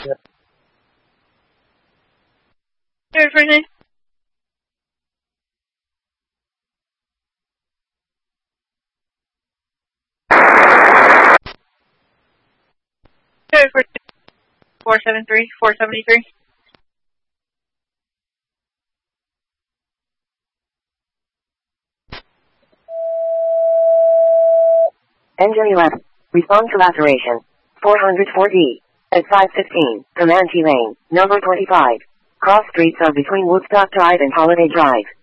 Your first name? Your first name? 473. Engine 11. Respond to laceration. 404D. At 5:15. Comanche Lane. Number 25. Cross streets are between Woodstock Drive and Holiday Drive.